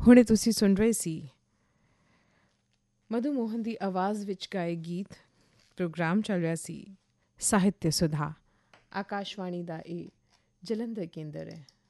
ਹੁਣੇ ਤੁਸੀਂ ਸੁਣ ਰਹੇ ਸੀ ਮਧੂ ਮੋਹਨ ਦੀ ਆਵਾਜ਼ ਵਿੱਚ ਗਾਏ ਗੀਤ। ਪ੍ਰੋਗਰਾਮ ਚੱਲ ਰਿਹਾ ਸੀ ਸਾਹਿਤਯ ਸੁਧਾ। ਆਕਾਸ਼ਵਾਣੀ ਦਾ ਇਹ ਜਲੰਧਰ ਕੇਂਦਰ ਹੈ।